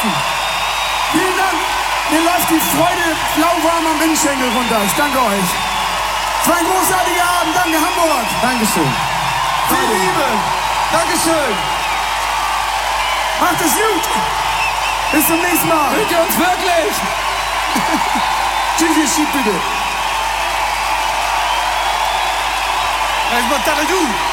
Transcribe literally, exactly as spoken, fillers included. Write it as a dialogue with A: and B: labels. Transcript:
A: Herzen. Vielen Dank. Mir läuft die Freude lauwarm am Ringschenkel runter. Ich danke euch. Es war ein großartiger Abend. Danke, Hamburg.
B: Dankeschön.
A: Viel Liebe.
B: Dankeschön.
A: Macht es gut. Bis zum nächsten Mal.
B: Hört ihr uns wirklich?
A: Tschüss, ihr Schieb bitte.
B: Was macht das du?